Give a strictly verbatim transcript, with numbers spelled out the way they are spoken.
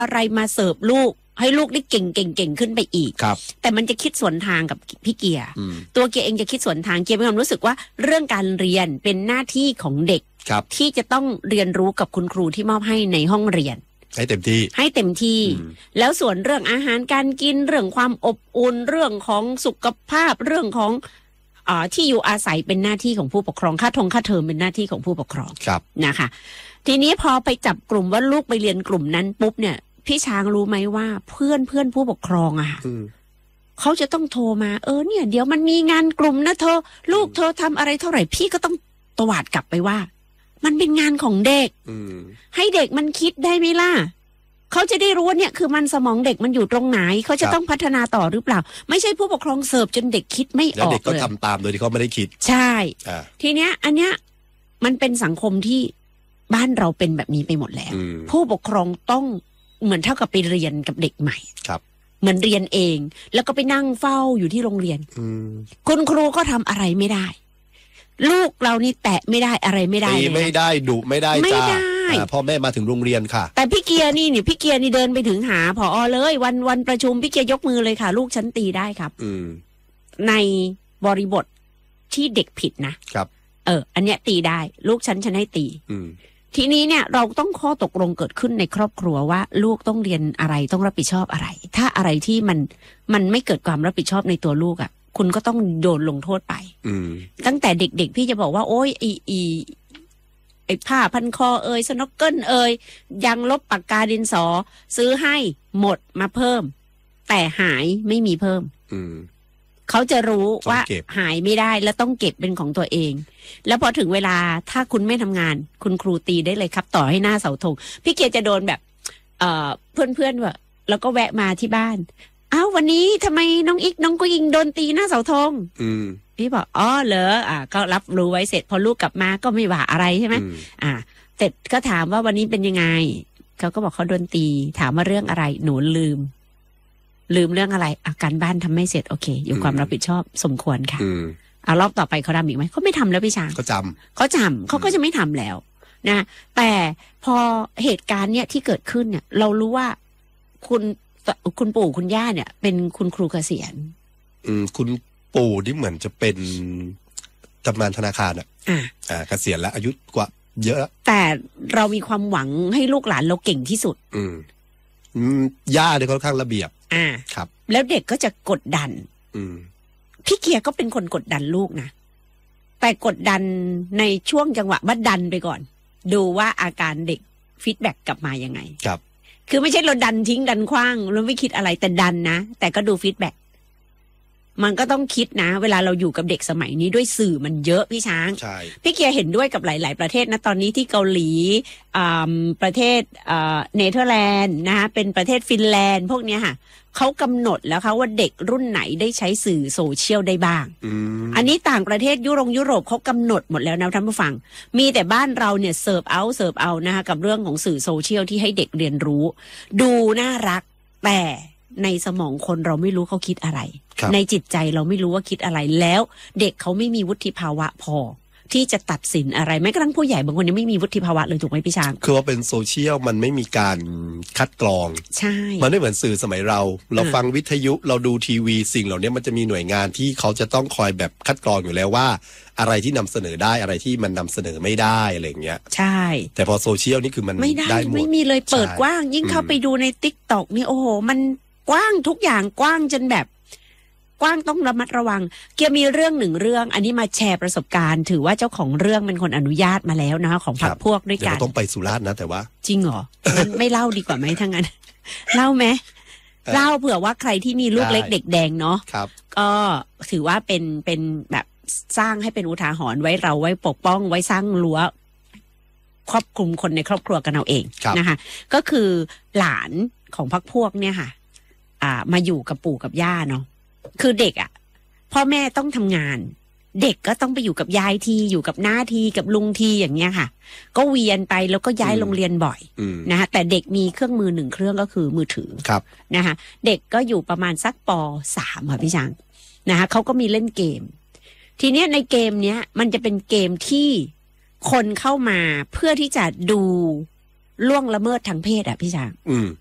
อะไรมาเสิร์ฟลูกให้ลูกได้เก่งเก่งเก่งขึ้นไปอีกแต่มันจะคิดสวนทางกับพี่เกียร์ตัวเกียร์เองจะคิดสวนทางเกียร์มีความรู้สึกว่าเรื่องการเรียนเป็นหน้าที่ของเด็กที่จะต้องเรียนรู้กับคุณครูที่มอบให้ในห้องเรียนให้เต็มที่ให้เต็มที่แล้วส่วนเรื่องอาหารการกินเรื่องความอบอุ่นเรื่องของสุขภาพเรื่องของอ่าที่อยู่อาศัยเป็นหน้าที่ของผู้ปกครองค่าทงค่าเทอมเป็นหน้าที่ของผู้ปกครองนะคะทีนี้พอไปจับกลุ่มว่าลูกไปเรียนกลุ่มนั้นปุ๊บเนี่ยพี่ช้างรู้ไหมว่าเพื่อนเพื่อนผู้ปกครองอะเขาจะต้องโทรมาเออเนี่ยเดี๋ยวมันมีงานกลุ่มนะเธอลูกเธอทำอะไรเท่าไหร่พี่ก็ต้องตวาดกลับไปว่ามันเป็นงานของเด็กให้เด็กมันคิดได้ไหมล่ะเขาจะได้รู้ว่าเนี่ยคือมันสมองเด็กมันอยู่ตรงไหนเขาจะต้องพัฒนาต่อหรือเปล่าไม่ใช่ผู้ปกครองเสิร์ฟจนเด็กคิดไม่ออกเลยแล้วเด็กก็ทำตามโดยที่เขาไม่ได้คิดใช่ทีเนี้ยอันเนี้ยมันเป็นสังคมที่บ้านเราเป็นแบบนี้ไปหมดแล้วผู้ปกครองต้องเหมือนเท่ากับไปเรียนกับเด็กใหม่ครับเหมือนเรียนเองแล้วก็ไปนั่งเฝ้าอยู่ที่โรงเรียนคุณครูก็ทำอะไรไม่ได้ลูกเรานี่แตะไม่ได้อะไรไม่ได้เลยไม่ได้ดุไม่ได้จ้าพ่อแม่มาถึงโรงเรียนค่ะแต่พี่เกียร์นี่เนี่ยพี่เกียร์นี่เดินไปถึงหาผอเลยวันวันประชุมพี่เกียร์ยกมือเลยค่ะลูกฉันตีได้ครับในบริบทที่เด็กผิดนะครับเอออันเนี้ยตีได้ลูกฉันฉันให้ตีทีนี้เนี่ยเราต้องข้อตกลงเกิดขึ้นในครอบครัวว่าลูกต้องเรียนอะไรต้องรับผิดชอบอะไรถ้าอะไรที่มันมันไม่เกิดความรับผิดชอบในตัวลูกอ่ะคุณก็ต้องโดนลงโทษไปตั้งแต่เด็กๆพี่จะบอกว่าโอ๊ยไอไอไอผ้าพันคอเอยสโนว์เกิลเอยยังลบปากกาดินสอซื้อให้หมดมาเพิ่มแต่หายไม่มีเพิ่มเขาจะรู้ว่าหายไม่ได้แล้วต้องเก็บเป็นของตัวเองแล้วพอถึงเวลาถ้าคุณไม่ทำงานคุณครูตีได้เลยครับต่อให้หน้าเสาธงพี่เกียร์จะโดนแบบเอ่อเพื่อนๆว่าแล้วก็แวะมาที่บ้านอ้าววันนี้ทำไมน้องอีกน้องกุยิงโดนตีหน้าเสาธงพี่บอกอ๋อเหรออ่าก็รับรู้ไว้เสร็จพอลูกกลับมาก็ไม่ว่าอะไรใช่ไหมอ่าเสร็จก็ถามว่าวันนี้เป็นยังไงเขาก็บอกเขาโดนตีถามว่าเรื่องอะไรหนูลืมลืมเรื่องอะไรอาการบ้านทำไม่เสร็จโอเคอยู่ความรับผิดชอบสมควรค่ะเอารอบต่อไปเขาทำอีกไหมเขาไม่ทำแล้วพี่ช้างเขาจำเขาจำเขาก็จะไม่ทำแล้วนะแต่พอเหตุการณ์เนี้ยที่เกิดขึ้นเนี่ยเรารู้ว่าคุณคุณปู่คุณย่าเนี่ยเป็นคุณครูเกษียณอืมคุณปู่นี่เหมือนจะเป็นทำงานธนาคารอ่ะอ่าเกษียณแล้วอายุกว่าเยอะแต่เรามีความหวังให้ลูกหลานเราเก่งที่สุดอืมย่าเนี่ยค่อนข้างระเบียบอ่าครับแล้วเด็กก็จะกดดันอืมพี่เกียร์ก็เป็นคนกดดันลูกนะแต่กดดันในช่วงจังหวะบัดดันไปก่อนดูว่าอาการเด็กฟีดแบ็กกลับมายังไงครับคือไม่ใช่เราดันทิ้งดันขว้างเราไม่คิดอะไรแต่ดันนะแต่ก็ดูฟีดแบ็กมันก็ต้องคิดนะเวลาเราอยู่กับเด็กสมัยนี้ด้วยสื่อมันเยอะพี่ช้างใช่พี่เกียร์เห็นด้วยกับหลายๆประเทศนะตอนนี้ที่เกาหลีประเทศเนเธอร์แลนด์นะคะเป็นประเทศฟินแลนด์พวกนี้ค่ะเขากำหนดแล้วค่ะว่าเด็กรุ่นไหนได้ใช้สื่อโซเชียลได้บ้างอ, อันนี้ต่างประเทศยุโรปยุโรปเขากำหนดหมดแล้วนะท่านผู้ฟังมีแต่บ้านเราเนี่ยเสิร์ฟเอาเสิร์ฟเอานะคะกับเรื่องของสื่อโซเชียลที่ให้เด็กเรียนรู้ดูน่ารักแต่ในสมองคนเราไม่รู้เขาคิดอะไรในจิตใจเราไม่รู้ว่าคิดอะไรแล้วเด็กเขาไม่มีวุฒิภาวะพอที่จะตัดสินอะไรแม้กระทั่งผู้ใหญ่บางคนยังไม่มีวุฒิภาวะเลยถูกไหมพี่ช้างคือว่าเป็นโซเชียลมันไม่มีการคัดกรองใช่มันไม่เหมือนสื่อสมัยเราเราฟังวิทยุเราดูทีวีสิ่งเหล่านี้มันจะมีหน่วยงานที่เขาจะต้องคอยแบบคัดกรองอยู่แล้วว่าอะไรที่นำเสนอได้อะไรที่มันนำเสนอไม่ได้อะไรอย่างเงี้ยใช่แต่พอโซเชียลนี่คือมันไม่ได้ไม่มีเลยเปิดกว้างยิ่งเข้าไปดูใน TikTok นี่โอ้โหมันกว้างทุกอย่างกว้างจนแบบกว้างต้องระมัดระวังเกียร์มีเรื่องหนึ่งเรื่องอันนี้มาแชร์ประสบการณ์ถือว่าเจ้าของเรื่องเป็นคนอนุญาตมาแล้วนะคะของพรรคพวกด้วยกันต้องไปสุราษฎร์นะแต่ว่าจริงเหรองั้นไม่เล่าดีกว่าไหมทั้งนั้นเล่าไหมเล่าเผื่อว่าใครที่มีลูกเล็กเด็กแดงเนาะก็ถือว่าเป็นเป็นแบบสร้างให้เป็นอุทาหรณ์ไว้เราไว้ปกป้องไว้สร้างรั้วครอบคลุมคนในครอบครัวกันเอาเองนะคะก็คือหลานของพรรคพวกเนี่ยค่ะอ่ามาอยู่กับปู่กับย่าเนาะคือเด็กอ่ะพ่อแม่ต้องทำงานเด็กก็ต้องไปอยู่กับยายทีอยู่กับน้าทีกับลุงทีอย่างเงี้ยค่ะก็เวียนไปแล้วก็ย้ายโรงเรียนบ่อยนะคะแต่เด็กมีเครื่องมือหนึ่งเครื่องก็คือมือถือนะคะเด็กก็อยู่ประมาณสักป.สามค่ะพี่ช้างนะคะเขาก็มีเล่นเกมทีเนี้ยในเกมเนี้ยมันจะเป็นเกมที่คนเข้ามาเพื่อที่จะดูล่วงละเมิดทางเพศอ่ะพี่ช้าง